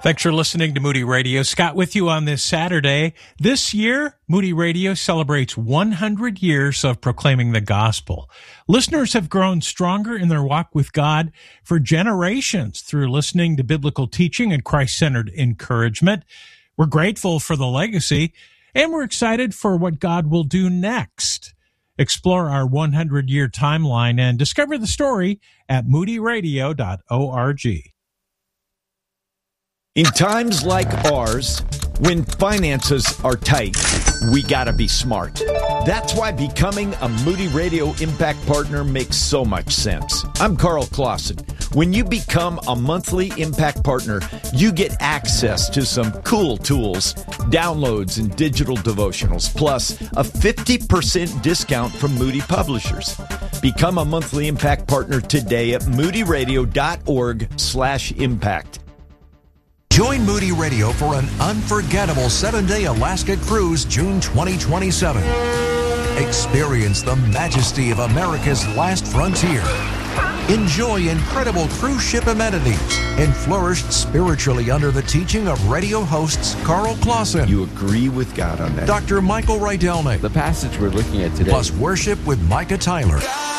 Thanks for listening to Moody Radio. Scott with you on this Saturday. This year, Moody Radio celebrates 100 years of proclaiming the gospel. Listeners have grown stronger in their walk with God for generations through listening to biblical teaching and Christ-centered encouragement. We're grateful for the legacy, and we're excited for what God will do next. Explore our 100-year timeline and discover the story at moodyradio.org. In times like ours, when finances are tight, we gotta be smart. That's why becoming a Moody Radio Impact Partner makes so much sense. I'm Carl Clausen. When you become a monthly Impact Partner, you get access to some cool tools, downloads, and digital devotionals, plus a 50% discount from Moody Publishers. Become a monthly Impact Partner today at moodyradio.org/impact. Join Moody Radio for an unforgettable 7-day Alaska cruise June 2027. Experience the majesty of America's last frontier. Enjoy incredible cruise ship amenities and flourish spiritually under the teaching of radio hosts Carl Clausen. You agree with God on that? Dr. Michael Rydelny. The passage we're looking at today. Plus worship with Micah Tyler.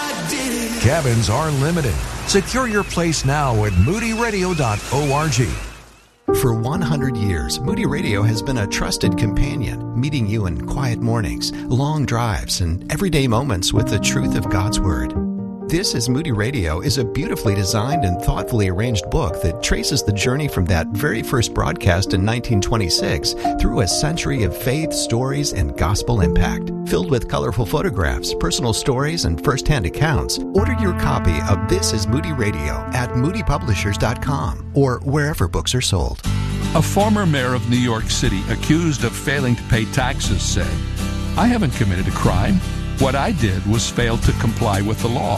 Cabins are limited. Secure your place now at moodyradio.org. For 100 years, Moody Radio has been a trusted companion, meeting you in quiet mornings, long drives, and everyday moments with the truth of God's Word. This is Moody Radio is a beautifully designed and thoughtfully arranged book that traces the journey from that very first broadcast in 1926 through a century of faith, stories, and gospel impact. Filled with colorful photographs, personal stories, and first-hand accounts, order your copy of This is Moody Radio at moodypublishers.com or wherever books are sold. A former mayor of New York City accused of failing to pay taxes said, "I haven't committed a crime. What I did was fail to comply with the law."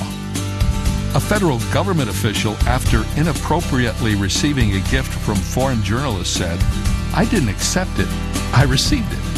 A federal government official, after inappropriately receiving a gift from foreign journalists, said, "I didn't accept it, I received it."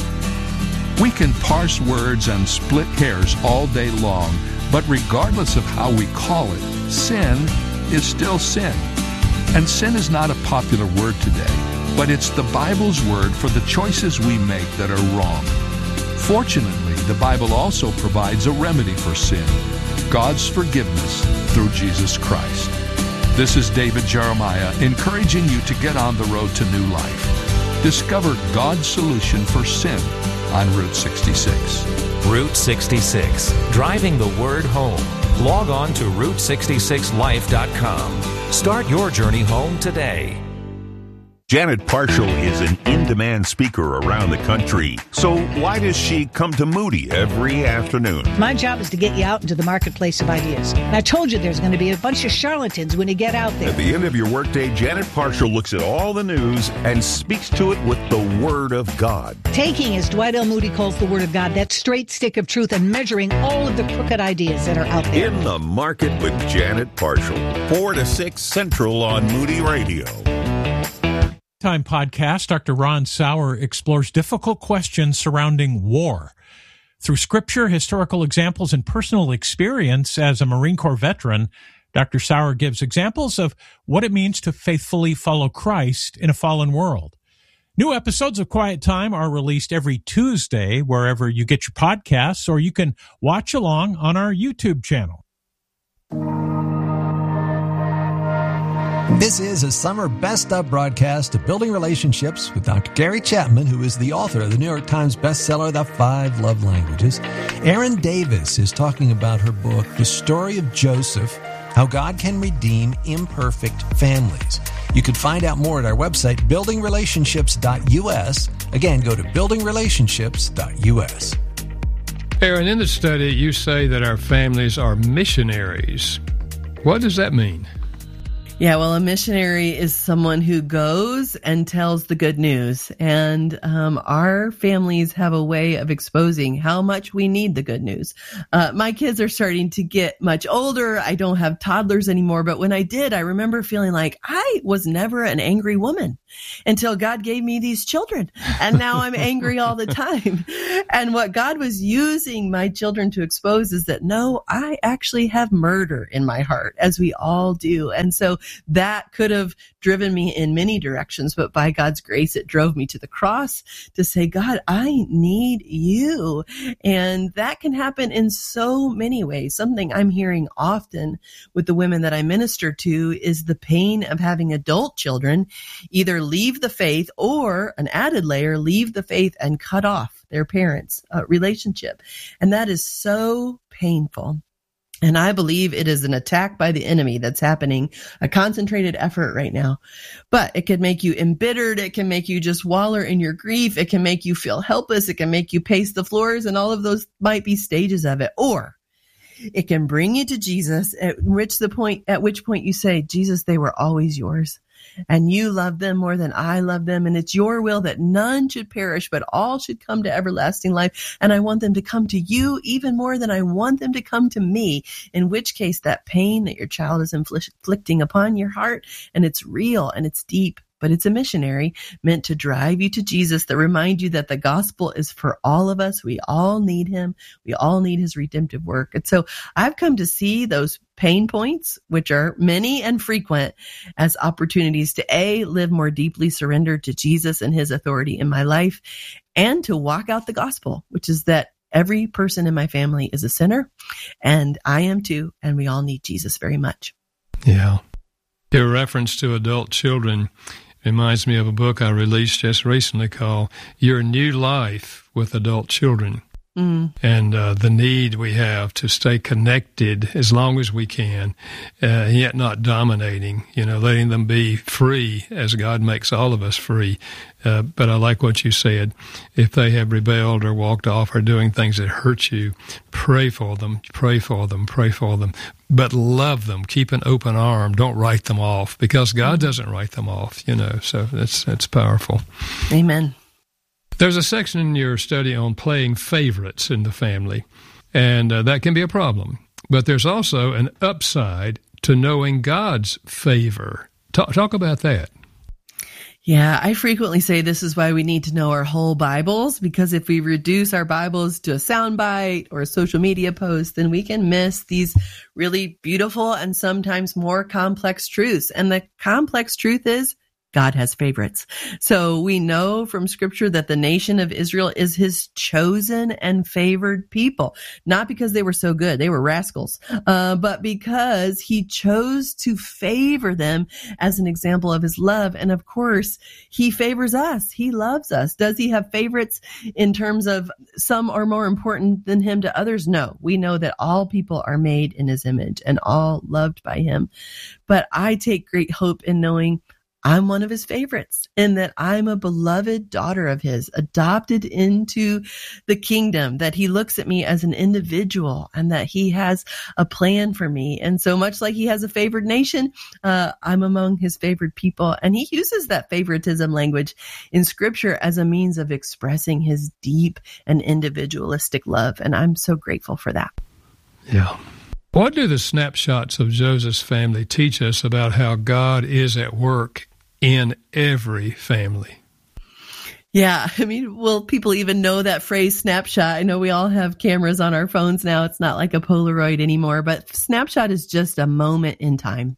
We can parse words and split hairs all day long, but regardless of how we call it, sin is still sin. And sin is not a popular word today, but it's the Bible's word for the choices we make that are wrong. Fortunately, the Bible also provides a remedy for sin, God's forgiveness through Jesus Christ. This is David Jeremiah encouraging you to get on the road to new life. Discover God's solution for sin on Route 66. Route 66, driving the word home. Log on to Route66Life.com. Start your journey home today. Janet Parshall is an in-demand speaker around the country. So why does she come to Moody every afternoon? My job is to get you out into the marketplace of ideas. And I told you there's going to be a bunch of charlatans when you get out there. At the end of your workday, Janet Parshall looks at all the news and speaks to it with the Word of God. Taking, as Dwight L. Moody calls the Word of God, that straight stick of truth and measuring all of the crooked ideas that are out there. In the Market with Janet Parshall, 4 to 6 Central on Moody Radio. Time podcast, Dr. Ron Sauer explores difficult questions surrounding war. Through scripture, historical examples, and personal experience as a Marine Corps veteran, Dr. Sauer gives examples of what it means to faithfully follow Christ in a fallen world. New episodes of Quiet Time are released every Tuesday wherever you get your podcasts, or you can watch along on our YouTube channel. This is a summer best of broadcast of Building Relationships with Dr. Gary Chapman, who is the author of the New York Times bestseller, The 5 Love Languages. Erin Davis is talking about her book, The Story of Joseph, How God Can Redeem Imperfect Families. You can find out more at our website, buildingrelationships.us. Again, go to buildingrelationships.us. Erin, in the study, you say that our families are missionaries. What does that mean? Yeah, well, a missionary is someone who goes and tells the good news. And our families have a way of exposing how much we need the good news. My kids are starting to get much older. I don't have toddlers anymore. But when I did, I remember feeling like I was never an angry woman until God gave me these children. And now I'm angry all the time. And what God was using my children to expose is that, no, I actually have murder in my heart, as we all do. And so that could have driven me in many directions, but by God's grace, it drove me to the cross to say, God, I need you. And that can happen in so many ways. Something I'm hearing often with the women that I minister to is the pain of having adult children either leave the faith, or an added layer, leave the faith and cut off their parents' relationship. And that is so painful. And I believe it is an attack by the enemy that's happening, a concentrated effort right now. But it can make you embittered. It can make you just wallow in your grief. It can make you feel helpless. It can make you pace the floors, and all of those might be stages of it. Or it can bring you to Jesus, at which point you say, Jesus, they were always yours. And you love them more than I love them. And it's your will that none should perish, but all should come to everlasting life. And I want them to come to you even more than I want them to come to me. In which case, that pain that your child is inflicting upon your heart, and it's real and it's deep, but it's a missionary meant to drive you to Jesus, that remind you that the gospel is for all of us. We all need him. We all need his redemptive work. And so I've come to see those pain points, which are many and frequent, as opportunities to live more deeply surrendered to Jesus and his authority in my life, and to walk out the gospel, which is that every person in my family is a sinner, and I am too, and we all need Jesus very much. Yeah. Your reference to adult children reminds me of a book I released just recently called Your New Life with Adult Children. And the need we have to stay connected as long as we can, yet not dominating, letting them be free as God makes all of us free. But I like what you said. If they have rebelled or walked off or doing things that hurt you, pray for them, pray for them, pray for them. But love them. Keep an open arm. Don't write them off, because God doesn't write them off, So that's powerful. Amen. There's a section in your study on playing favorites in the family, and that can be a problem. But there's also an upside to knowing God's favor. Talk about that. Yeah, I frequently say this is why we need to know our whole Bibles, because if we reduce our Bibles to a soundbite or a social media post, then we can miss these really beautiful and sometimes more complex truths. And the complex truth is, God has favorites. So we know from Scripture that the nation of Israel is his chosen and favored people, not because they were so good, they were rascals, but because he chose to favor them as an example of his love. And of course, he favors us. He loves us. Does he have favorites in terms of some are more important than him to others? No. We know that all people are made in his image and all loved by him. But I take great hope in knowing I'm one of his favorites, and that I'm a beloved daughter of his, adopted into the kingdom, that he looks at me as an individual, and that he has a plan for me. And so much like he has a favored nation, I'm among his favored people. And he uses that favoritism language in Scripture as a means of expressing his deep and individualistic love. And I'm so grateful for that. Yeah. What do the snapshots of Joseph's family teach us about how God is at work in every family? Yeah, will people even know that phrase snapshot? I know we all have cameras on our phones now. It's not like a Polaroid anymore, but snapshot is just a moment in time.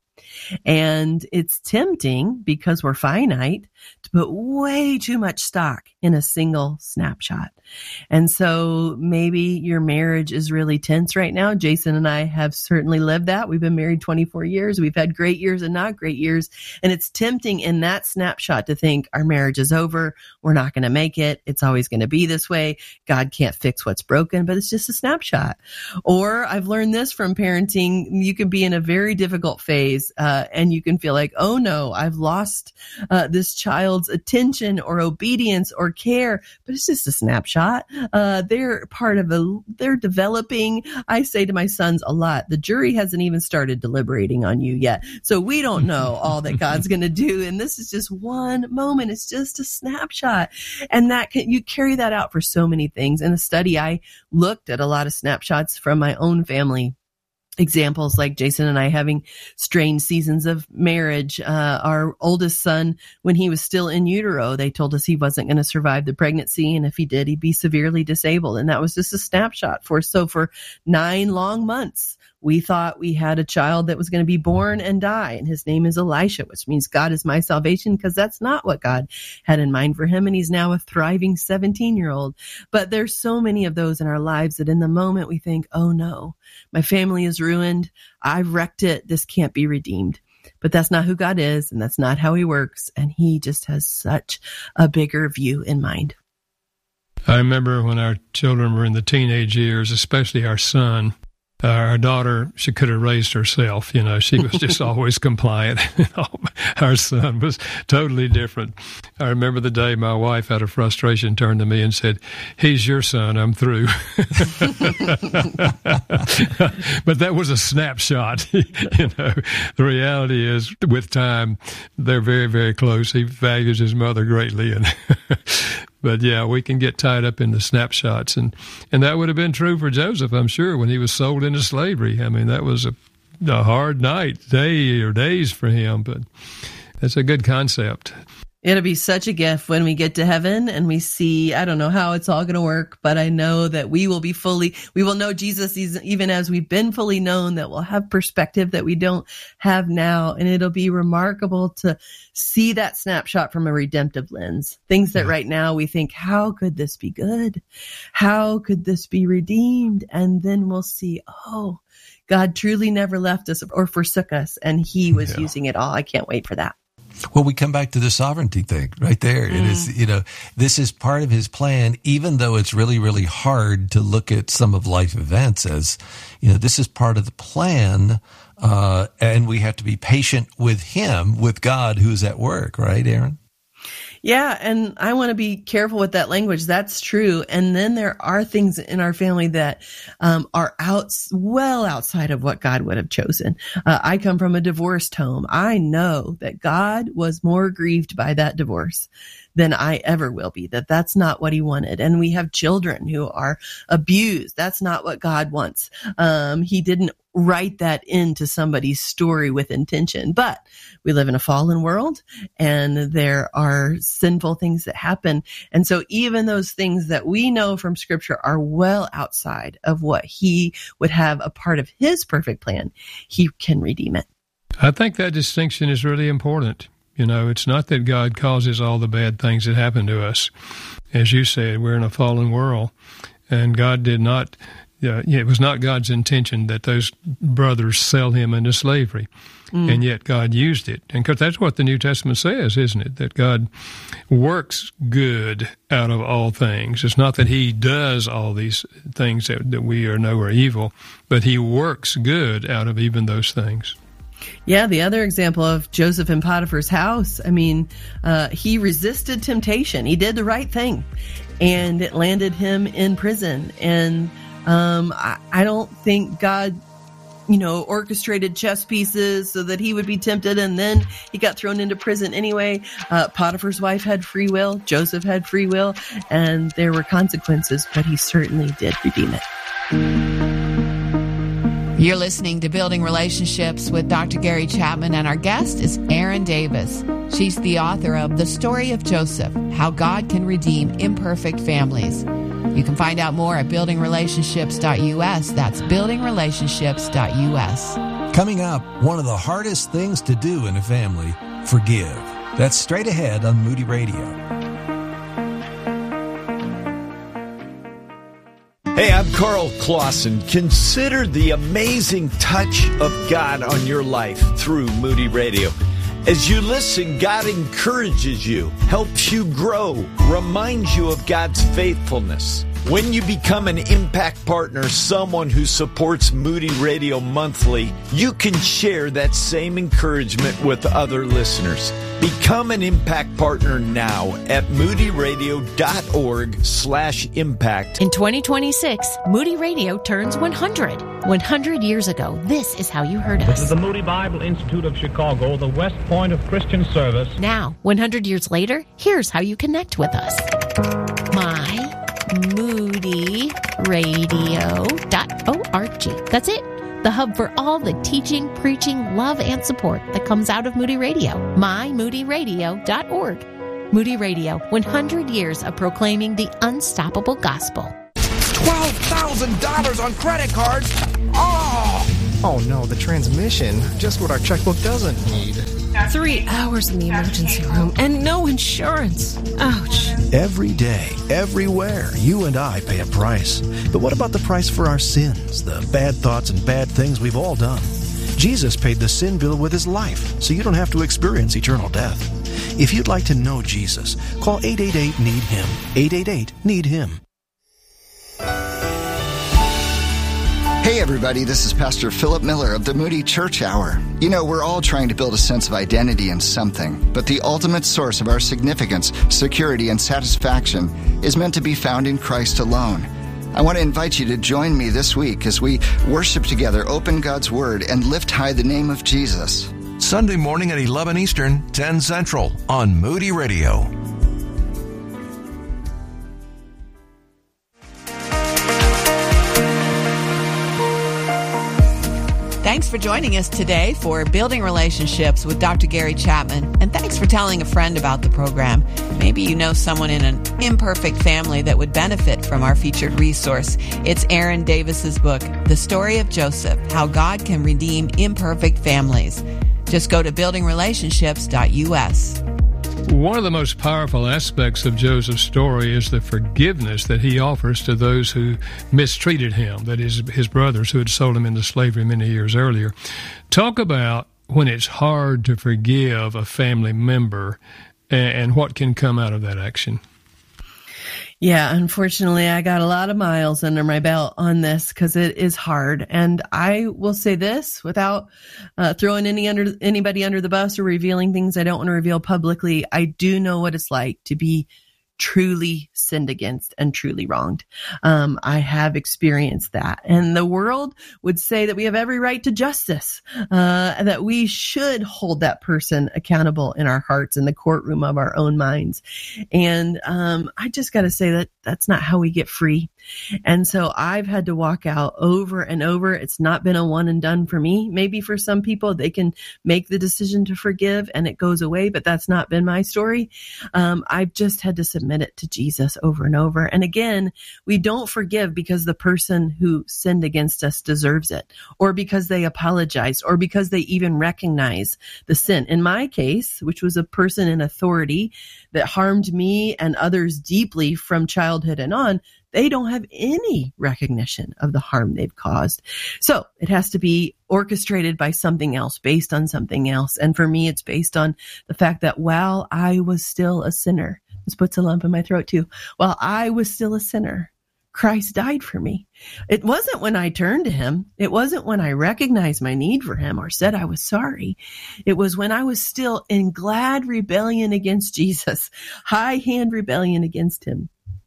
And it's tempting, because we're finite, to put way too much stock in a single snapshot. And so maybe your marriage is really tense right now. Jason and I have certainly lived that. We've been married 24 years. We've had great years and not great years. And it's tempting in that snapshot to think our marriage is over. We're not going to make it. It's always going to be this way. God can't fix what's broken, but it's just a snapshot. Or I've learned this from parenting. You can be in a very difficult phase, and you can feel like, oh no, I've lost this child's attention or obedience or care, but it's just a snapshot. They're they're developing. I say to my sons a lot, the jury hasn't even started deliberating on you yet. So we don't know all that God's going to do. And this is just one moment. It's just a snapshot. And you carry that out for so many things. In the study, I looked at a lot of snapshots from my own family. Examples like Jason and I having strange seasons of marriage. Our oldest son, when he was still in utero, they told us he wasn't going to survive the pregnancy. And if he did, he'd be severely disabled. And that was just a snapshot for 9 long months. We thought we had a child that was going to be born and die, and his name is Elisha, which means God is my salvation, because that's not what God had in mind for him, and he's now a thriving 17-year-old. But there's so many of those in our lives that in the moment we think, oh no, my family is ruined, I've wrecked it, this can't be redeemed. But that's not who God is, and that's not how he works, and he just has such a bigger view in mind. I remember when our children were in the teenage years, especially our son, our daughter, she could have raised herself. You know, she was just always compliant. Our son was totally different. I remember the day my wife, out of frustration, turned to me and said, "He's your son, I'm through." But that was a snapshot. You know, the reality is, with time, they're very, very close. He values his mother greatly, and but yeah, we can get tied up in the snapshots, and that would have been true for Joseph, I'm sure, when he was sold into slavery. I mean, that was a hard days for him, but that's a good concept. It'll be such a gift when we get to heaven and we see, I don't know how it's all going to work, but I know that we will know Jesus even as we've been fully known, that we'll have perspective that we don't have now. And it'll be remarkable to see that snapshot from a redemptive lens. Things that right now we think, how could this be good? How could this be redeemed? And then we'll see, oh, God truly never left us or forsook us, and he was using it all. I can't wait for that. Well, we come back to the sovereignty thing right there. It is, you know, this is part of his plan, even though it's really, really hard to look at some of life events as, you know, this is part of the plan. And we have to be patient with him, with God who's at work, right, Aaron? Yeah, and I want to be careful with that language. That's true. And then there are things in our family that are well outside of what God would have chosen. I come from a divorced home. I know that God was more grieved by that divorce than I ever will be, that's not what he wanted. And we have children who are abused. That's not what God wants. He didn't write that into somebody's story with intention, but we live in a fallen world and there are sinful things that happen. And so even those things that we know from scripture are well outside of what he would have a part of his perfect plan, he can redeem it. I think that distinction is really important. You know, it's not that God causes all the bad things that happen to us. As you said, we're in a fallen world, and God did not, it was not God's intention that those brothers sell him into slavery. And yet God used it. And because that's what the New Testament says, isn't it? That God works good out of all things. It's not that he does all these things that we know are evil, but he works good out of even those things. Yeah, the other example of Joseph in Potiphar's house, I mean, he resisted temptation. He did the right thing, and it landed him in prison. And I don't think God, orchestrated chess pieces so that he would be tempted, and then he got thrown into prison anyway. Potiphar's wife had free will. Joseph had free will, and there were consequences, but he certainly did redeem it. You're listening to Building Relationships with Dr. Gary Chapman, and our guest is Erin Davis. She's the author of The Story of Joseph, How God Can Redeem Imperfect Families. You can find out more at buildingrelationships.us. That's buildingrelationships.us. Coming up, one of the hardest things to do in a family, forgive. That's straight ahead on Moody Radio. Hey, I'm Carl Clausen. Consider the amazing touch of God on your life through Moody Radio. As you listen, God encourages you, helps you grow, reminds you of God's faithfulness. When you become an impact partner, someone who supports Moody Radio monthly, you can share that same encouragement with other listeners. Become an impact partner now at moodyradio.org/impact. In 2026, Moody Radio turns 100. 100 years ago, this is how you heard us. This is the Moody Bible Institute of Chicago, the West Point of Christian service. Now, 100 years later, here's how you connect with us. MyMoodyRadio.org. That's it. The hub for all the teaching, preaching, love, and support that comes out of Moody Radio. MyMoodyRadio.org. Moody Radio, 100 years of proclaiming the unstoppable gospel. $12,000 on credit cards? Oh! Oh no, the transmission. Just what our checkbook doesn't need. 3 hours in the emergency room and no insurance. Ouch. Every day, everywhere, you and I pay a price. But what about the price for our sins, the bad thoughts and bad things we've all done? Jesus paid the sin bill with his life, so you don't have to experience eternal death. If you'd like to know Jesus, call 888-NEED-HIM. 888-NEED-HIM. Hey everybody, this is Pastor Philip Miller of the Moody Church Hour. You know, we're all trying to build a sense of identity in something, but the ultimate source of our significance, security, and satisfaction is meant to be found in Christ alone. I want to invite you to join me this week as we worship together, open God's Word, and lift high the name of Jesus. Sunday morning at 11 Eastern, 10 Central on Moody Radio. Thanks for joining us today for Building Relationships with Dr. Gary Chapman. And thanks for telling a friend about the program. Maybe you know someone in an imperfect family that would benefit from our featured resource. It's Aaron Davis's book, The Story of Joseph, How God Can Redeem Imperfect Families. Just go to buildingrelationships.us. One of the most powerful aspects of Joseph's story is the forgiveness that he offers to those who mistreated him, that is, his brothers who had sold him into slavery many years earlier. Talk about when it's hard to forgive a family member and what can come out of that action. Yeah, unfortunately, I got a lot of miles under my belt on this because it is hard. And I will say this without throwing anybody under the bus or revealing things I don't want to reveal publicly. I do know what it's like to be truly sinned against and truly wronged. I have experienced that. And the world would say that we have every right to justice, that we should hold that person accountable in our hearts in the courtroom of our own minds. And I just got to say that that's not how we get free. And so I've had to walk out over and over. It's not been a one and done for me. Maybe for some people, they can make the decision to forgive and it goes away, but that's not been my story. I've just had to submit it to Jesus over and over. And again, we don't forgive because the person who sinned against us deserves it, or because they apologize, or because they even recognize the sin. In my case, which was a person in authority that harmed me and others deeply from childhood and on, they don't have any recognition of the harm they've caused. So it has to be orchestrated by something else, based on something else. And for me, it's based on the fact that while I was still a sinner, this puts a lump in my throat too, while I was still a sinner, Christ died for me. It wasn't when I turned to him. It wasn't when I recognized my need for him or said I was sorry. It was when I was still in glad rebellion against Jesus, high hand rebellion against him.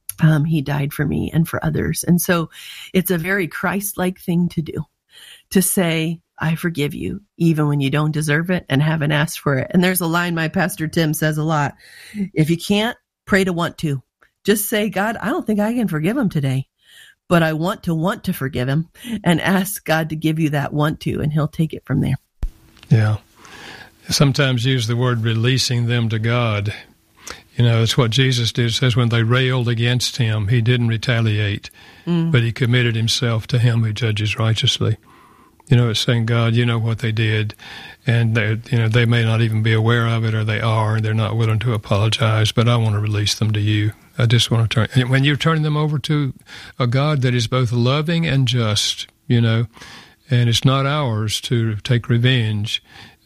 He died for me and for others. And so it's a very Christ-like thing to do, to say, I forgive you, even when you don't deserve it and haven't asked for it. And there's a line my pastor Tim says a lot. If you can't, pray to want to. Just say, God, I don't think I can forgive him today, but I want to forgive him, and ask God to give you that want to, and he'll take it from there. Yeah. Sometimes use the word releasing them to God. You know, it's what Jesus did. It says when they railed against him, he didn't retaliate, but he committed himself to him who judges righteously. You know, it's saying, God, you know what they did, and they may not even be aware of it, or they are, and they're not willing to apologize, but I want to release them to you. I just want to turn, when you're turning them over to a God that is both loving and just, you know, and it's not ours to take revenge.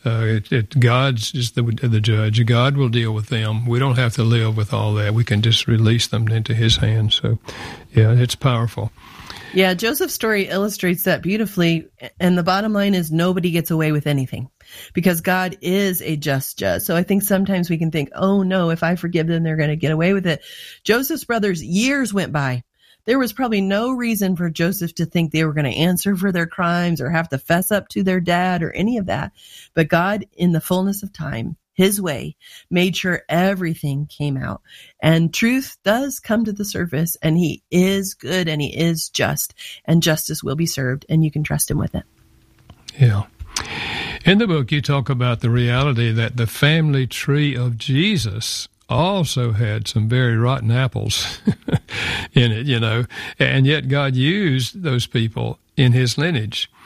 God's is the judge. God will deal with them. We don't have to live with all that. We can just release them into his hands. So, yeah, it's powerful. Yeah, Joseph's story illustrates that beautifully. And the bottom line is nobody gets away with anything because God is a just judge. So I think sometimes we can think, oh no, if I forgive them, they're going to get away with it. Joseph's brothers, years went by. There was probably no reason for Joseph to think they were going to answer for their crimes or have to fess up to their dad or any of that. But God, in the fullness of time, his way, made sure everything came out. And truth does come to the surface, and he is good and he is just, and justice will be served, and you can trust him with it. Yeah. In the book, you talk about the reality that the family tree of Jesus also had some very rotten apples in it, you know, and yet God used those people in his lineage.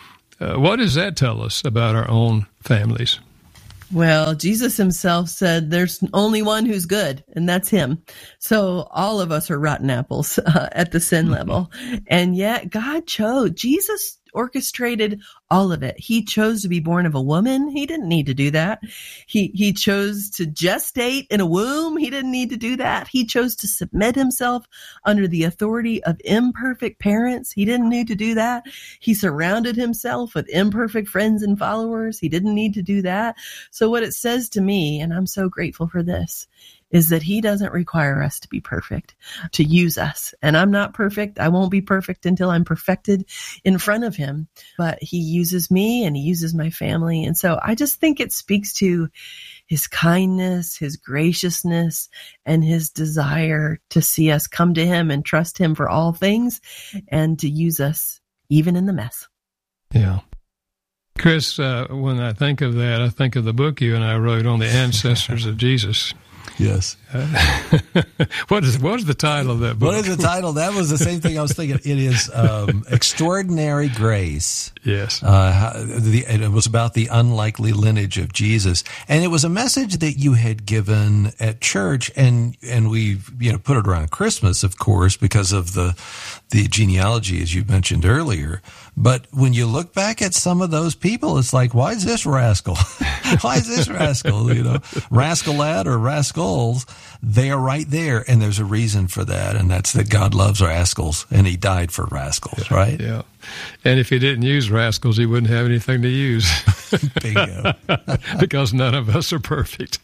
What does that tell us about our own families? Well, Jesus himself said there's only one who's good, and that's him. So all of us are rotten apples at the sin level. And yet Jesus orchestrated all of it. He chose to be born of a woman. He didn't need to do that. He chose to gestate in a womb. He didn't need to do that. He chose to submit himself under the authority of imperfect parents. He didn't need to do that. He surrounded himself with imperfect friends and followers. He didn't need to do that. So what it says to me, and I'm so grateful for this, is that he doesn't require us to be perfect to use us. And I'm not perfect. I won't be perfect until I'm perfected in front of him. But he uses me and he uses my family. And so I just think it speaks to his kindness, his graciousness, and his desire to see us come to him and trust him for all things and to use us even in the mess. Yeah. Chris, when I think of that, I think of the book you and I wrote on the ancestors of Jesus. Yes. What is the title of that book? What is the title? That was the same thing I was thinking. It is Extraordinary Grace. Yes. It was about the unlikely lineage of Jesus. And it was a message that you had given at church, and we put it around Christmas, of course, because of the genealogy, as you mentioned earlier. But when you look back at some of those people, it's like, why is this rascal? Why is this rascal? Rascalette or rascals, they are right there. And there's a reason for that. And that's that God loves rascals and he died for rascals, right? Yeah. And if he didn't use rascals, he wouldn't have anything to use. Bingo. Because none of us are perfect.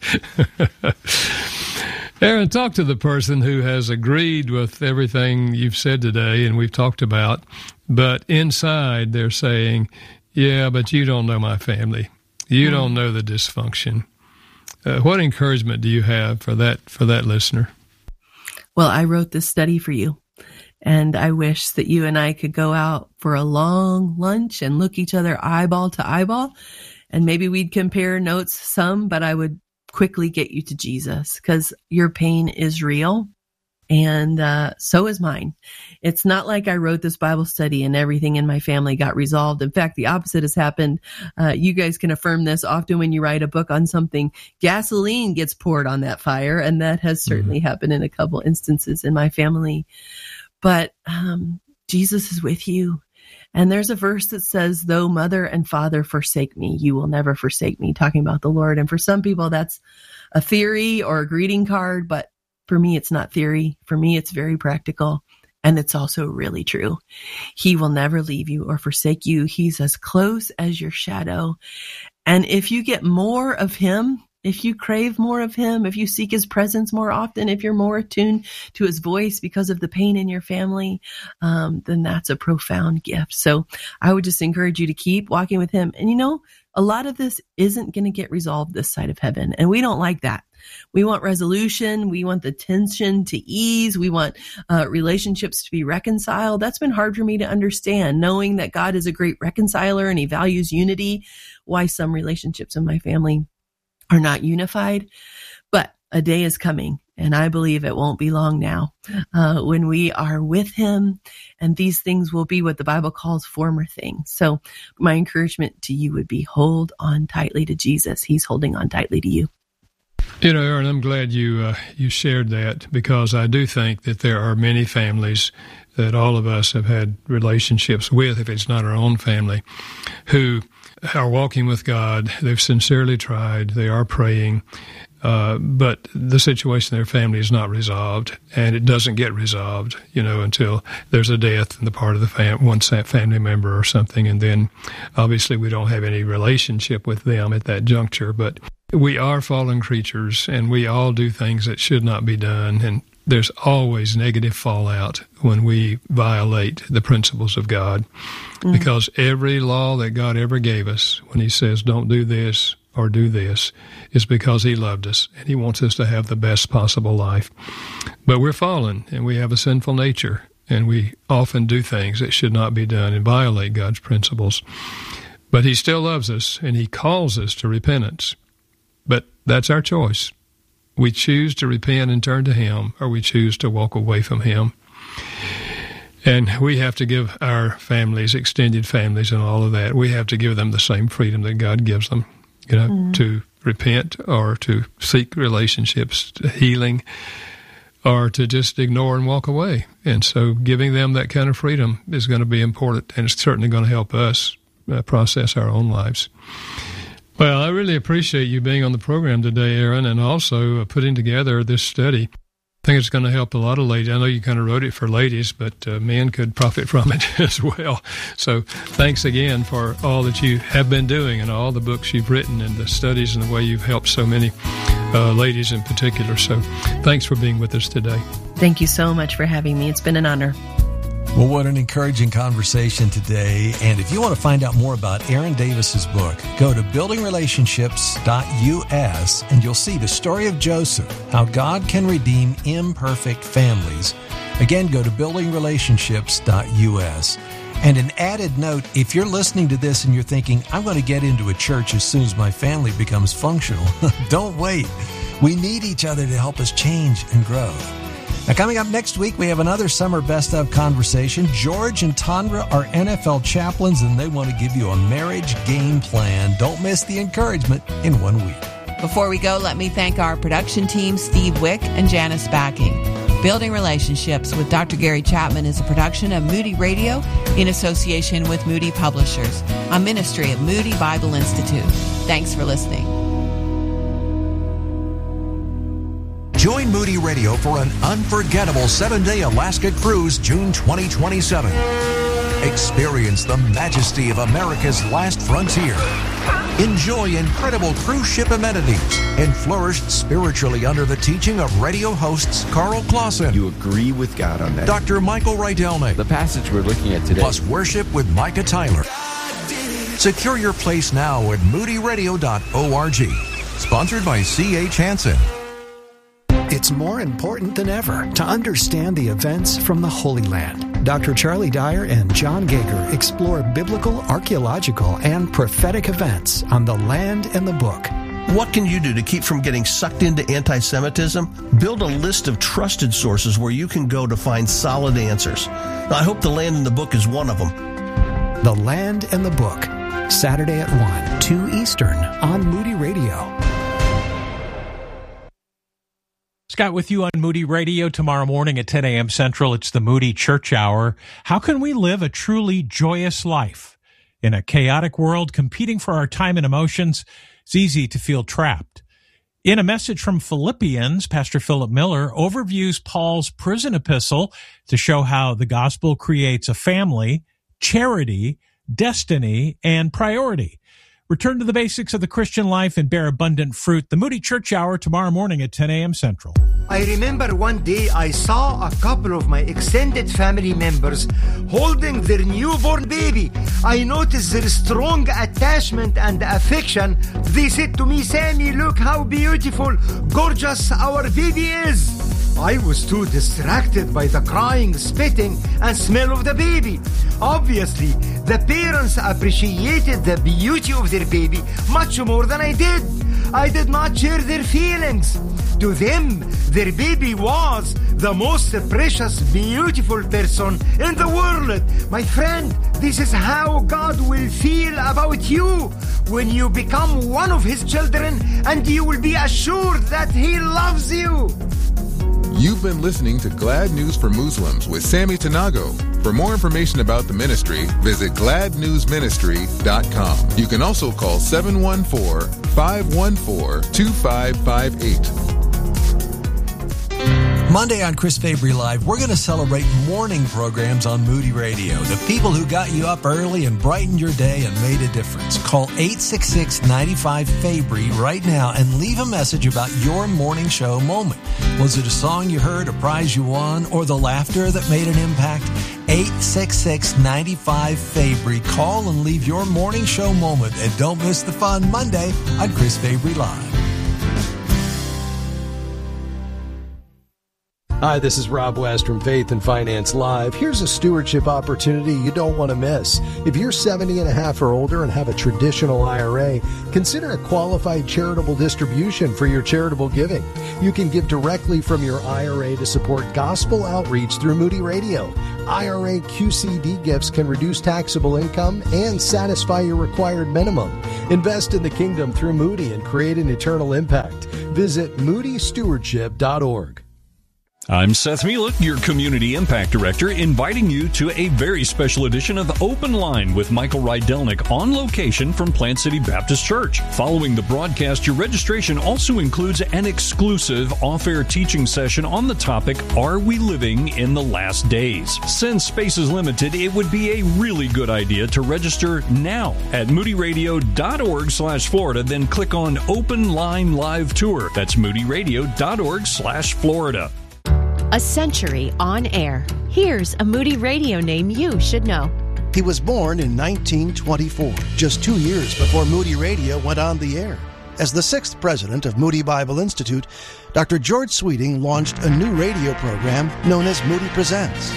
Aaron, talk to the person who has agreed with everything you've said today and we've talked about, but inside they're saying, yeah, but you don't know my family. You don't know the dysfunction. What encouragement do you have for that listener? Well, I wrote this study for you, and I wish that you and I could go out for a long lunch and look each other eyeball to eyeball, and maybe we'd compare notes some, but I would quickly get you to Jesus because your pain is real. And so is mine. It's not like I wrote this Bible study and everything in my family got resolved. In fact, the opposite has happened. You guys can affirm this. Often when you write a book on something, gasoline gets poured on that fire. And that has certainly happened in a couple instances in my family. But Jesus is with you. And there's a verse that says, though mother and father forsake me, you will never forsake me, talking about the Lord. And for some people, that's a theory or a greeting card, but for me, it's not theory. For me, it's very practical. And it's also really true. He will never leave you or forsake you. He's as close as your shadow. And if you get more of him, if you crave more of him, if you seek his presence more often, if you're more attuned to his voice because of the pain in your family, then that's a profound gift. So I would just encourage you to keep walking with him. And a lot of this isn't going to get resolved this side of heaven. And we don't like that. We want resolution. We want the tension to ease. We want relationships to be reconciled. That's been hard for me to understand, knowing that God is a great reconciler and he values unity, why some relationships in my family are not unified. But a day is coming, and I believe it won't be long now, when we are with him, and these things will be what the Bible calls former things. So my encouragement to you would be hold on tightly to Jesus. He's holding on tightly to you. Aaron, I'm glad you shared that, because I do think that there are many families that all of us have had relationships with, if it's not our own family, who are walking with God. They've sincerely tried. They are praying, but the situation in their family is not resolved, and it doesn't get resolved, until there's a death in the part of the one family member or something, and then obviously we don't have any relationship with them at that juncture. But we are fallen creatures, and we all do things that should not be done, and there's always negative fallout when we violate the principles of God, because every law that God ever gave us, when he says don't do this or do this, is because he loved us and he wants us to have the best possible life. But we're fallen and we have a sinful nature, and we often do things that should not be done and violate God's principles. But he still loves us and he calls us to repentance. But that's our choice. We choose to repent and turn to him, or we choose to walk away from him. And we have to give our families, extended families and all of that, we have to give them the same freedom that God gives them, to repent or to seek relationships, healing, or to just ignore and walk away. And so giving them that kind of freedom is going to be important, and it's certainly going to help us process our own lives. Well, I really appreciate you being on the program today, Aaron, and also putting together this study. I think it's going to help a lot of ladies. I know you kind of wrote it for ladies, but men could profit from it as well. So thanks again for all that you have been doing and all the books you've written and the studies and the way you've helped so many ladies in particular. So thanks for being with us today. Thank you so much for having me. It's been an honor. Well, what an encouraging conversation today. And if you want to find out more about Aaron Davis's book, go to buildingrelationships.us and you'll see the story of Joseph, how God can redeem imperfect families. Again, go to buildingrelationships.us. And an added note, if you're listening to this and you're thinking, I'm going to get into a church as soon as my family becomes functional, don't wait. We need each other to help us change and grow. Now, coming up next week, we have another Summer Best Of conversation. George and Tandra are NFL chaplains, and they want to give you a marriage game plan. Don't miss the encouragement in 1 week. Before we go, let me thank our production team, Steve Wick and Janice Backing. Building Relationships with Dr. Gary Chapman is a production of Moody Radio in association with Moody Publishers, a ministry of Moody Bible Institute. Thanks for listening. Join Moody Radio for an unforgettable 7-day Alaska cruise, June 2027. Experience the majesty of America's last frontier. Enjoy incredible cruise ship amenities and flourish spiritually under the teaching of radio hosts Carl Clausen. You agree with God on that? Dr. Michael Rydelnik. The passage we're looking at today. Plus worship with Micah Tyler. Secure your place now at moodyradio.org. Sponsored by C.H. Hansen. It's more important than ever to understand the events from the Holy Land. Dr. Charlie Dyer and John Gager explore biblical, archaeological, and prophetic events on the land and the book. What can you do to keep from getting sucked into anti-Semitism? Build a list of trusted sources where you can go to find solid answers. I hope The Land and the Book is one of them. The Land and the Book, Saturday at 1, 2 Eastern on Moody Radio. Scott with you on Moody Radio tomorrow morning at 10 a.m. Central. It's the Moody Church Hour. How can we live a truly joyous life? In a chaotic world competing for our time and emotions, it's easy to feel trapped. In a message from Philippians, Pastor Philip Miller overviews Paul's prison epistle to show how the gospel creates a family, charity, destiny, and priority. Return to the basics of the Christian life and bear abundant fruit. The Moody Church Hour tomorrow morning at 10 a.m. Central. I remember one day I saw a couple of my extended family members holding their newborn baby. I noticed their strong attachment and affection. They said to me, "Sammy, look how beautiful, gorgeous our baby is." I was too distracted by the crying, spitting, and smell of the baby. Obviously, the parents appreciated the beauty of their baby much more than I did. I did not share their feelings. To them, their baby was the most precious, beautiful person in the world. My friend, this is how God will feel about you when you become one of His children, and you will be assured that He loves you. You've been listening to Glad News for Muslims with Sammy Tanago. For more information about the ministry, visit gladnewsministry.com. You can also call 714-514-2558. Monday on Chris Fabry Live, we're going to celebrate morning programs on Moody Radio. The people who got you up early and brightened your day and made a difference. Call 866-95-FABRY right now and leave a message about your morning show moment. Was it a song you heard, a prize you won, or the laughter that made an impact? 866-95-FABRY. Call and leave your morning show moment, and don't miss the fun Monday on Chris Fabry Live. Hi, this is Rob West from Faith and Finance Live. Here's a stewardship opportunity you don't want to miss. If you're 70 and a half or older and have a traditional IRA, consider a qualified charitable distribution for your charitable giving. You can give directly from your IRA to support gospel outreach through Moody Radio. IRA QCD gifts can reduce taxable income and satisfy your required minimum. Invest in the kingdom through Moody and create an eternal impact. Visit moodystewardship.org. I'm Seth Mielek, your Community Impact Director, inviting you to a very special edition of Open Line with Michael Rydelnik on location from Plant City Baptist Church. Following the broadcast, your registration also includes an exclusive off-air teaching session on the topic, Are We Living in the Last Days? Since space is limited, it would be a really good idea to register now at moodyradio.org/Florida, then click on Open Line Live Tour. That's moodyradio.org/Florida. A century on air. Here's a Moody Radio name you should know. He was born in 1924, just 2 years before Moody Radio went on the air. As the 6th president of Moody Bible Institute, Dr. George Sweeting launched a new radio program known as Moody Presents.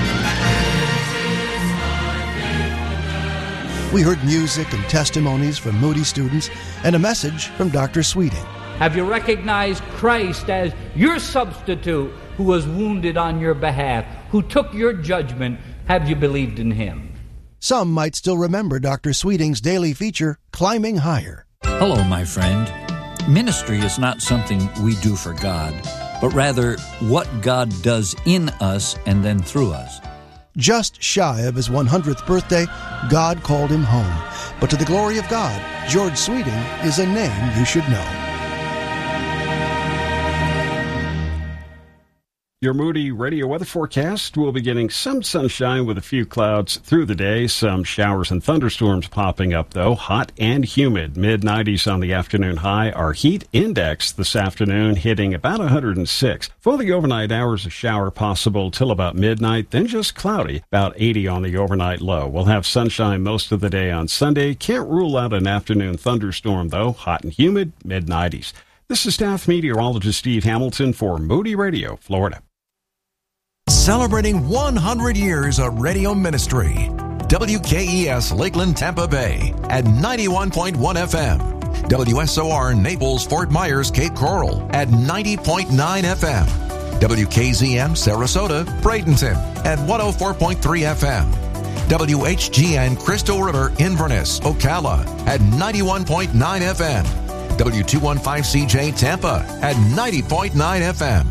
We heard music and testimonies from Moody students and a message from Dr. Sweeting. Have you recognized Christ as your substitute who was wounded on your behalf, who took your judgment? Have you believed in him? Some might still remember Dr. Sweeting's daily feature, Climbing Higher. Hello, my friend. Ministry is not something we do for God, but rather what God does in us and then through us. Just shy of his 100th birthday, God called him home. But to the glory of God, George Sweeting is a name you should know. Your Moody Radio weather forecast will be getting some sunshine with a few clouds through the day. Some showers and thunderstorms popping up, though. Hot and humid. Mid-90s on the afternoon high. Our heat index this afternoon hitting about 106. For the overnight hours, a shower possible till about midnight, then just cloudy. About 80 on the overnight low. We'll have sunshine most of the day on Sunday. Can't rule out an afternoon thunderstorm, though. Hot and humid. Mid-90s. This is staff meteorologist Steve Hamilton for Moody Radio, Florida. Celebrating 100 years of radio ministry. WKES Lakeland, Tampa Bay at 91.1 FM. WSOR Naples, Fort Myers, Cape Coral at 90.9 FM. WKZM Sarasota, Bradenton at 104.3 FM. WHGN Crystal River, Inverness, Ocala at 91.9 FM. W215CJ Tampa at 90.9 FM.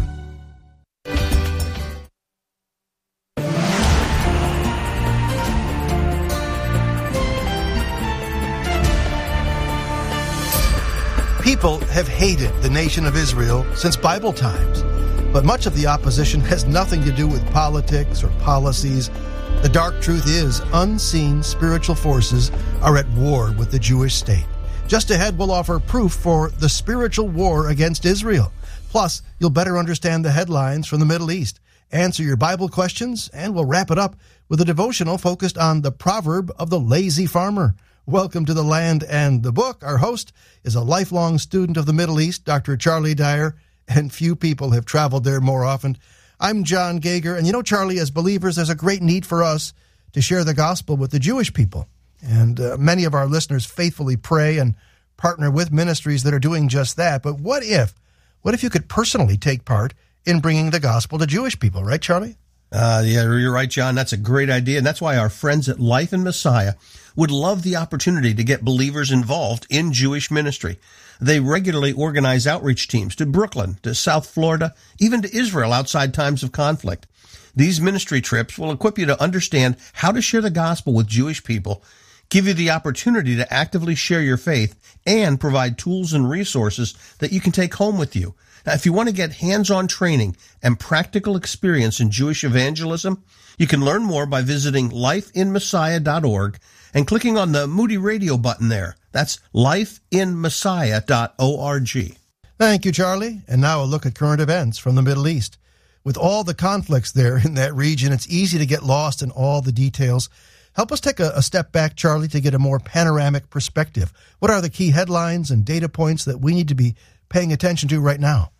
People have hated the nation of Israel since Bible times, but much of the opposition has nothing to do with politics or policies. The dark truth is, unseen spiritual forces are at war with the Jewish state. Just ahead, we'll offer proof for the spiritual war against Israel. Plus, you'll better understand the headlines from the Middle East, answer your Bible questions, and we'll wrap it up with a devotional focused on the proverb of the lazy farmer. Welcome to The Land and the Book. Our host is a lifelong student of the Middle East, Dr. Charlie Dyer, and few people have traveled there more often. I'm John Gager, and you know, Charlie, as believers, there's a great need for us to share the gospel with the Jewish people. And many of our listeners faithfully pray and partner with ministries that are doing just that. But what if you could personally take part in bringing the gospel to Jewish people, right, Charlie? Yeah, you're right, John. That's a great idea. And that's why our friends at Life in Messiah would love the opportunity to get believers involved in Jewish ministry. They regularly organize outreach teams to Brooklyn, to South Florida, even to Israel outside times of conflict. These ministry trips will equip you to understand how to share the gospel with Jewish people, give you the opportunity to actively share your faith, and provide tools and resources that you can take home with you. Now, if you want to get hands-on training and practical experience in Jewish evangelism, you can learn more by visiting lifeinmessiah.org and clicking on the Moody Radio button there. That's lifeinmessiah.org. Thank you, Charlie. And now a look at current events from the Middle East. With all the conflicts there in that region, it's easy to get lost in all the details. Help us take a step back, Charlie, to get a more panoramic perspective. What are the key headlines and data points that we need to be paying attention to right now?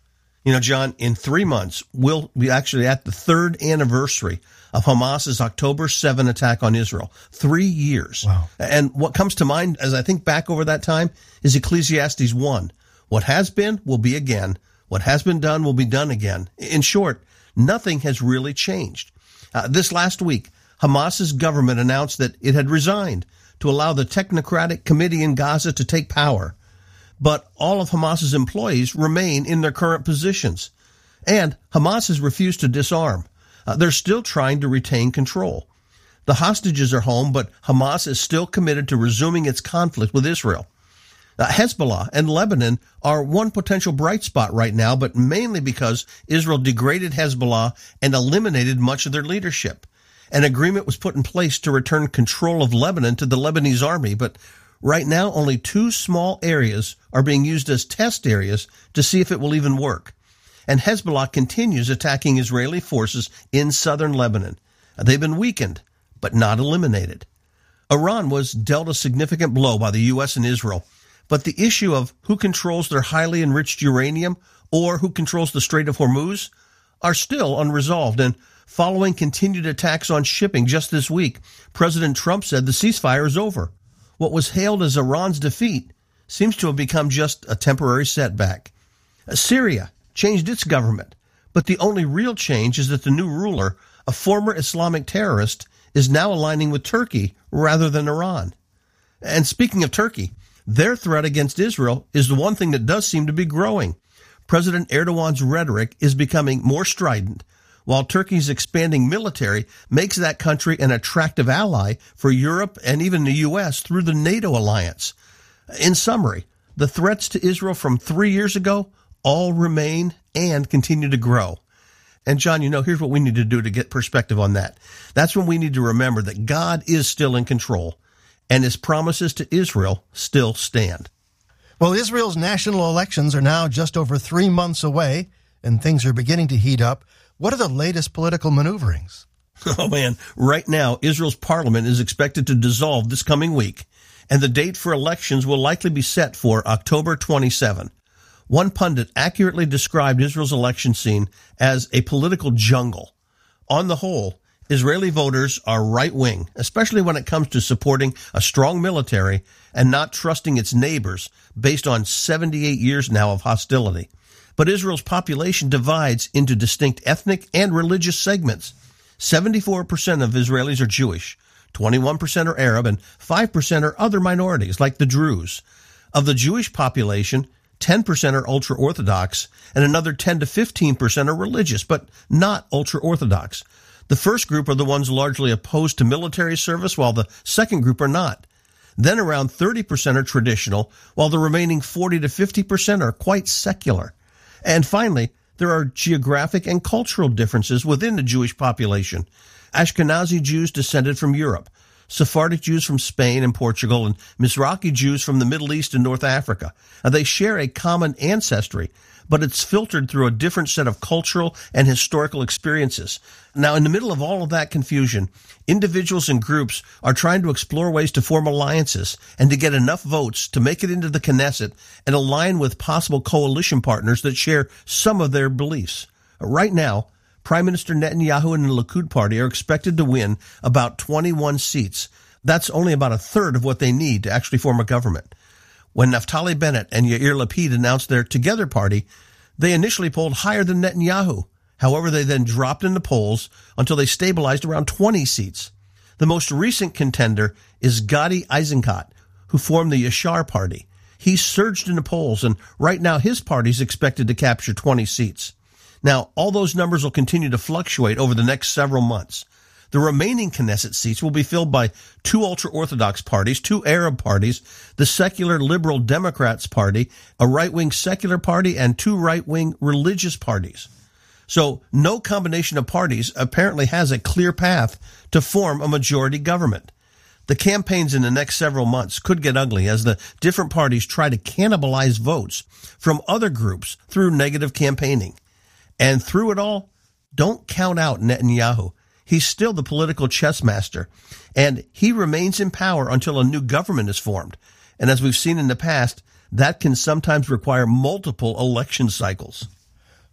You know, John, in 3 months, we'll be actually at the third anniversary of Hamas's October 7 attack on Israel. 3 years. Wow. And what comes to mind as I think back over that time is Ecclesiastes 1. What has been will be again. What has been done will be done again. In short, nothing has really changed. This last week, Hamas's government announced that it had resigned to allow the technocratic committee in Gaza to take power. But all of Hamas's employees remain in their current positions. And Hamas has refused to disarm. They're still trying to retain control. The hostages are home, but Hamas is still committed to resuming its conflict with Israel. Hezbollah and Lebanon are one potential bright spot right now, but mainly because Israel degraded Hezbollah and eliminated much of their leadership. An agreement was put in place to return control of Lebanon to the Lebanese army, but right now only 2 small areas are being used as test areas to see if it will even work. And Hezbollah continues attacking Israeli forces in southern Lebanon. They've been weakened, but not eliminated. Iran was dealt a significant blow by the U.S. and Israel, but the issue of who controls their highly enriched uranium or who controls the Strait of Hormuz are still unresolved. And following continued attacks on shipping just this week, President Trump said the ceasefire is over. What was hailed as Iran's defeat seems to have become just a temporary setback. Syria changed its government, but the only real change is that the new ruler, a former Islamic terrorist, is now aligning with Turkey rather than Iran. And speaking of Turkey, their threat against Israel is the one thing that does seem to be growing. President Erdogan's rhetoric is becoming more strident, while Turkey's expanding military makes that country an attractive ally for Europe and even the U.S. through the NATO alliance. In summary, the threats to Israel from 3 years ago all remain and continue to grow. And John, you know, here's what we need to do to get perspective on that. That's when we need to remember that God is still in control and his promises to Israel still stand. Well, Israel's national elections are now just over 3 months away, and things are beginning to heat up. What are the latest political maneuverings? Oh, man. Right now, Israel's parliament is expected to dissolve this coming week, and the date for elections will likely be set for October 27. One pundit accurately described Israel's election scene as a political jungle. On the whole, Israeli voters are right-wing, especially when it comes to supporting a strong military and not trusting its neighbors based on 78 years now of hostility. But Israel's population divides into distinct ethnic and religious segments. 74% of Israelis are Jewish, 21% are Arab, and 5% are other minorities, like the Druze. Of the Jewish population, 10% are ultra-Orthodox, and another 10 to 15% are religious, but not ultra-Orthodox. The first group are the ones largely opposed to military service, while the second group are not. Then around 30% are traditional, while the remaining 40 to 50% are quite secular. And finally, there are geographic and cultural differences within the Jewish population. Ashkenazi Jews descended from Europe, Sephardic Jews from Spain and Portugal, and Mizrahi Jews from the Middle East and North Africa. They share a common ancestry, but it's filtered through a different set of cultural and historical experiences. Now, in the middle of all of that confusion, individuals and groups are trying to explore ways to form alliances and to get enough votes to make it into the Knesset and align with possible coalition partners that share some of their beliefs. Right now, Prime Minister Netanyahu and the Likud party are expected to win about 21 seats. That's only about a third of what they need to actually form a government. When Naftali Bennett and Yair Lapid announced their Together party, they initially polled higher than Netanyahu. However, they then dropped in the polls until they stabilized around 20 seats. The most recent contender is Gadi Eisenkot, who formed the Yashar party. He surged in the polls, and right now his party is expected to capture 20 seats. Now, all those numbers will continue to fluctuate over the next several months. The remaining Knesset seats will be filled by 2 ultra-Orthodox parties, 2 Arab parties, the secular Liberal Democrats party, a right-wing secular party, and 2 right-wing religious parties. So no combination of parties apparently has a clear path to form a majority government. The campaigns in the next several months could get ugly as the different parties try to cannibalize votes from other groups through negative campaigning. And through it all, don't count out Netanyahu. He's still the political chess master, and he remains in power until a new government is formed. And as we've seen in the past, that can sometimes require multiple election cycles.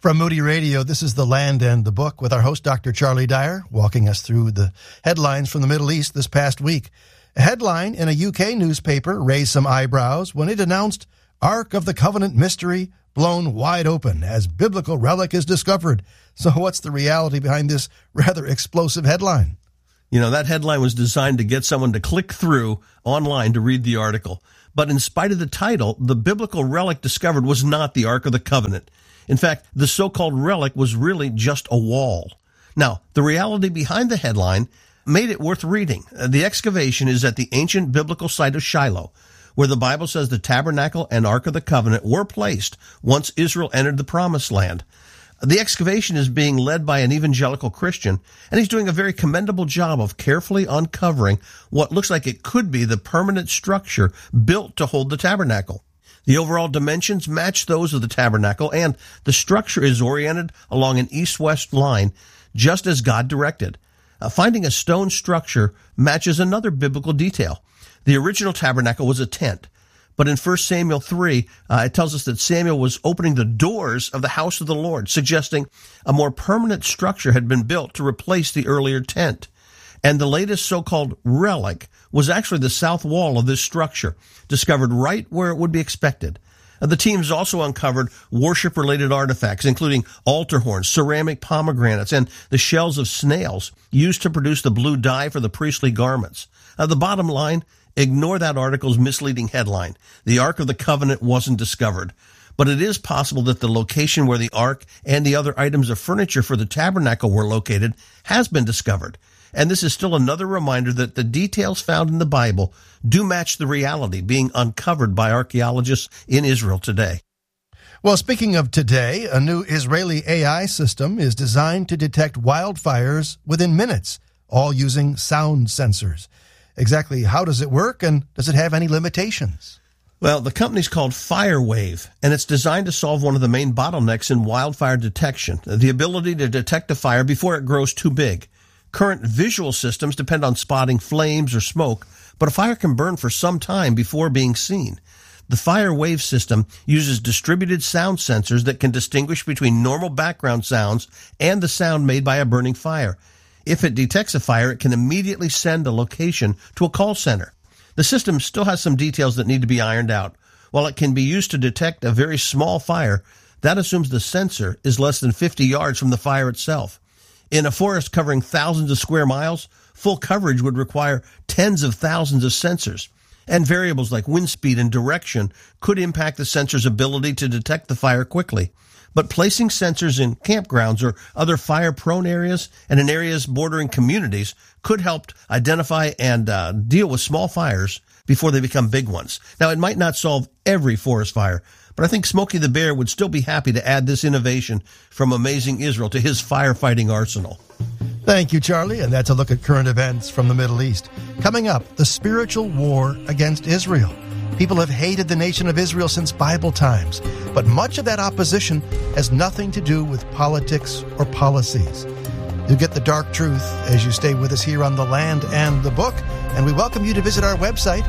From Moody Radio, this is The Land and the Book with our host, Dr. Charlie Dyer, walking us through the headlines from the Middle East this past week. A headline in a UK newspaper raised some eyebrows when it announced Ark of the Covenant mystery blown wide open as biblical relic is discovered. So what's the reality behind this rather explosive headline? You know, that headline was designed to get someone to click through online to read the article. But in spite of the title, the biblical relic discovered was not the Ark of the Covenant. In fact, the so-called relic was really just a wall. Now, the reality behind the headline made it worth reading. The excavation is at the ancient biblical site of Shiloh, where the Bible says the tabernacle and Ark of the Covenant were placed once Israel entered the Promised Land. The excavation is being led by an evangelical Christian, and he's doing a very commendable job of carefully uncovering what looks like it could be the permanent structure built to hold the tabernacle. The overall dimensions match those of the tabernacle, and the structure is oriented along an east-west line, just as God directed. Finding a stone structure matches another biblical detail. The original tabernacle was a tent, but in 1 Samuel 3, it tells us that Samuel was opening the doors of the house of the Lord, suggesting a more permanent structure had been built to replace the earlier tent. And the latest so-called relic was actually the south wall of this structure, discovered right where it would be expected. The teams also uncovered worship-related artifacts, including altar horns, ceramic pomegranates, and the shells of snails used to produce the blue dye for the priestly garments. The bottom line, ignore that article's misleading headline. The Ark of the Covenant wasn't discovered. But it is possible that the location where the Ark and the other items of furniture for the tabernacle were located has been discovered. And this is still another reminder that the details found in the Bible do match the reality being uncovered by archaeologists in Israel today. Well, speaking of today, a new Israeli AI system is designed to detect wildfires within minutes, all using sound sensors. Exactly how does it work, and does it have any limitations? Well, the company's called FireWave, and it's designed to solve one of the main bottlenecks in wildfire detection, the ability to detect a fire before it grows too big. Current visual systems depend on spotting flames or smoke, but a fire can burn for some time before being seen. The FireWave system uses distributed sound sensors that can distinguish between normal background sounds and the sound made by a burning fire. If it detects a fire, it can immediately send a location to a call center. The system still has some details that need to be ironed out. While it can be used to detect a very small fire, that assumes the sensor is less than 50 yards from the fire itself. In a forest covering thousands of square miles, full coverage would require tens of thousands of sensors. And variables like wind speed and direction could impact the sensor's ability to detect the fire quickly. But placing sensors in campgrounds or other fire-prone areas and in areas bordering communities could help identify and deal with small fires before they become big ones. Now, it might not solve every forest fire, but I think Smokey the Bear would still be happy to add this innovation from Amazing Israel to his firefighting arsenal. Thank you, Charlie, and that's a look at current events from the Middle East. Coming up, the spiritual war against Israel. People have hated the nation of Israel since Bible times, but much of that opposition has nothing to do with politics or policies. You'll get the dark truth as you stay with us here on The Land and the Book, and we welcome you to visit our website,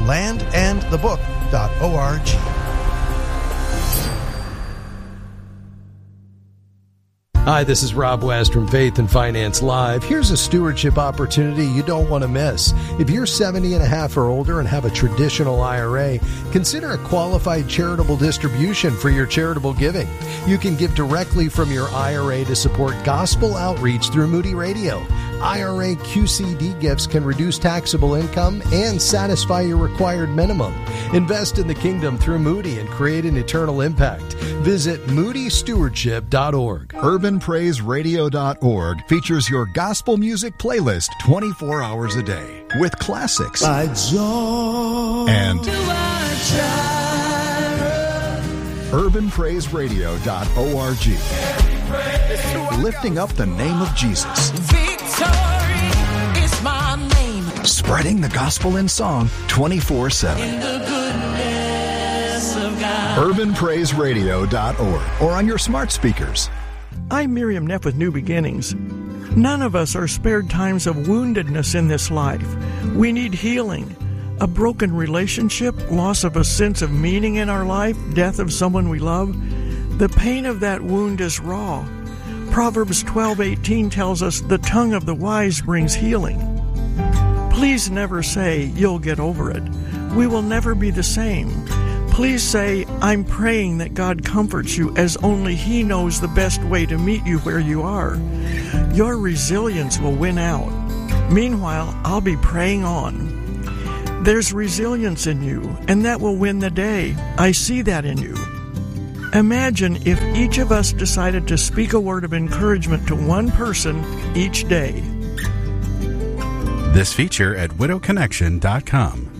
thelandandthebook.org. Hi, this is Rob West from Faith and Finance Live. Here's a stewardship opportunity you don't want to miss. If you're 70 and a half or older and have a traditional IRA, consider a qualified charitable distribution for your charitable giving. You can give directly from your IRA to support gospel outreach through Moody Radio. IRA QCD gifts can reduce taxable income and satisfy your required minimum. Invest in the kingdom through Moody and create an eternal impact. Visit moodystewardship.org. UrbanPraiseRadio.org features your gospel music playlist 24 hours a day with classics and UrbanPraiseRadio.org, lifting up the name of Jesus. Victory is my name. Spreading the gospel in song 24/7. In the goodness of God. UrbanPraiseRadio.org or on your smart speakers. I'm Miriam Neff with New Beginnings. None of us are spared times of woundedness in this life. We need healing. A broken relationship, loss of a sense of meaning in our life, death of someone we love. The pain of that wound is raw. Proverbs 12:18 tells us the tongue of the wise brings healing. Please never say, "You'll get over it." We will never be the same. Please say, "I'm praying that God comforts you, as only He knows the best way to meet you where you are." Your resilience will win out. Meanwhile, I'll be praying on. There's resilience in you, and that will win the day. I see that in you. Imagine if each of us decided to speak a word of encouragement to one person each day. This feature at widowconnection.com.